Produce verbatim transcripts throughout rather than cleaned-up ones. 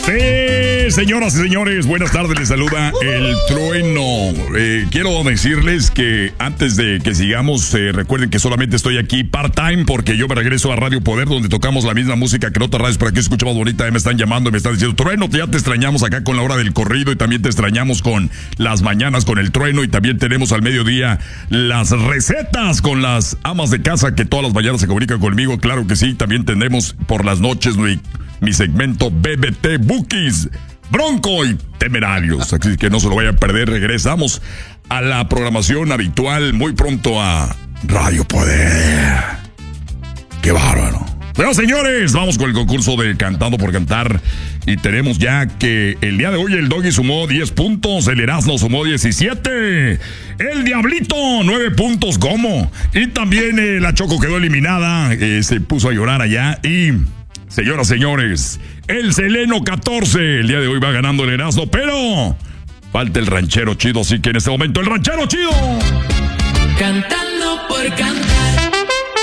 Sí, señoras y señores, buenas tardes, les saluda el Trueno. Eh, quiero decirles que antes de que sigamos, eh, recuerden que solamente estoy aquí part-time porque yo me regreso a Radio Poder, donde tocamos la misma música que en otras radios, pero aquí escuchamos bonita, me están llamando y me están diciendo, Trueno, ya te extrañamos acá con la hora del corrido y también te extrañamos con las mañanas con el Trueno y también tenemos al mediodía las recetas con las amas de casa que todas las mañanas se comunican conmigo, claro que sí, también tenemos por las noches mi, mi segmento B B T Bookies, Bronco y Temerarios, así que no se lo vayan a perder. Regresamos a la programación habitual muy pronto a Radio Poder. ¡Qué bárbaro! Bueno, señores, vamos con el concurso de Cantando por Cantar y tenemos ya que el día de hoy el Doggy sumó diez puntos, el Erasmo sumó diecisiete, el Diablito nueve puntos, ¿cómo? Y también eh, la Choco quedó eliminada, eh, se puso a llorar allá y... Señoras, señores, el Seleno catorce, el día de hoy va ganando el Erasmo, pero falta el Ranchero Chido, así que en este momento el Ranchero Chido. Cantando por cantar.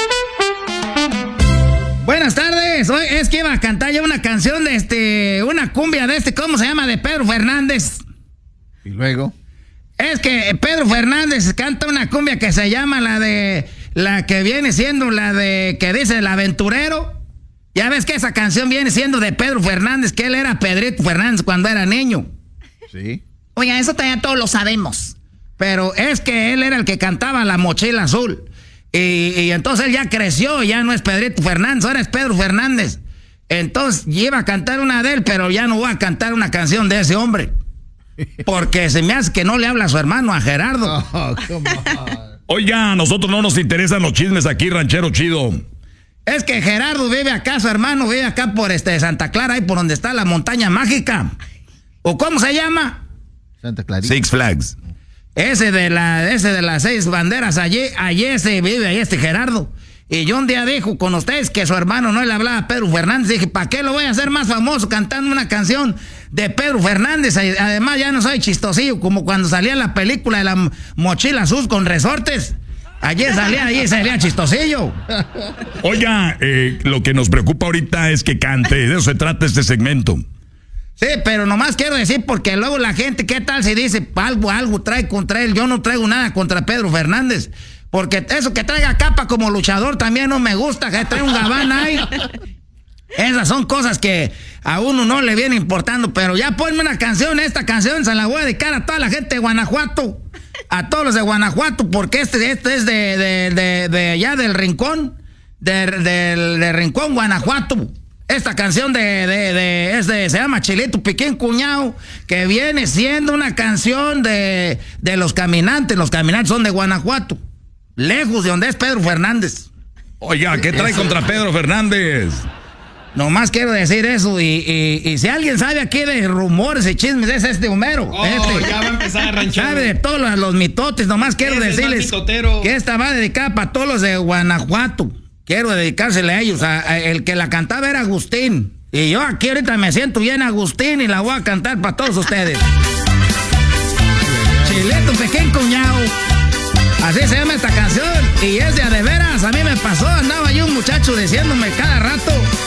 Buenas tardes, hoy es que iba a cantar yo una canción de este, una cumbia de este, ¿cómo se llama? De Pedro Fernández. ¿Y luego? Es que Pedro Fernández canta una cumbia que se llama la de, la que viene siendo la de, que dice el aventurero. Ya ves que esa canción viene siendo de Pedro Fernández, que él era Pedrito Fernández cuando era niño. Sí. Oiga, eso todavía todos lo sabemos. Pero es que él era el que cantaba La Mochila Azul. Y, y entonces él ya creció, ya no es Pedrito Fernández, ahora es Pedro Fernández. Entonces iba a cantar una de él, pero ya no voy a cantar una canción de ese hombre. Porque se me hace que no le habla a su hermano, a Gerardo. Oh, come on. Oiga, a nosotros no nos interesan los chismes aquí, Ranchero Chido. Es que Gerardo vive acá, su hermano vive acá por este Santa Clara, ahí por donde está la montaña mágica. ¿O cómo se llama? Santa Clarita. Six Flags. Ese de la, ese de las seis banderas, allí, allí ese vive, ahí este Gerardo. Y yo un día dijo con ustedes que su hermano no le hablaba a Pedro Fernández. Dije, ¿para qué lo voy a hacer más famoso cantando una canción de Pedro Fernández? Además ya no soy chistosillo, como cuando salía la película de La Mochila Azul con resortes. Allí salía, allí salía chistosillo. Oiga, eh, lo que nos preocupa ahorita es que cante, de eso se trata este segmento. Sí, pero nomás quiero decir, porque luego la gente, ¿qué tal si dice algo, algo trae contra él? Yo no traigo nada contra Pedro Fernández, porque eso que traiga capa como luchador también no me gusta, que trae un gabán ahí. Esas son cosas que a uno no le viene importando, pero ya ponme una canción, esta canción se la voy a dedicar a toda la gente de Guanajuato. A todos los de Guanajuato, porque este, este es de, de, de, de allá del Rincón, de, de, de Rincón, Guanajuato. Esta canción de, de, de, es de, se llama Chilito Piquín Cuñado, que viene siendo una canción de, de los caminantes. Los caminantes son de Guanajuato, lejos de donde es Pedro Fernández. Oiga, ¿qué trae contra Pedro Fernández? Nomás quiero decir eso, y, y, y si alguien sabe aquí de rumores y chismes, es este Homero. Oh, este, ya va a empezar a ranchar. Sabe de todos los, los mitotes, nomás quiero Ese decirles es más mitotero. que esta va dedicada para todos los de Guanajuato. Quiero dedicársela a ellos. A, a, el que la cantaba era Agustín. Y yo aquí ahorita me siento bien Agustín y la voy a cantar para todos ustedes. Chilito Pequín Cuñado. Así se llama esta canción. Y es de a de veras, a mí me pasó, andaba yo un muchacho diciéndome cada rato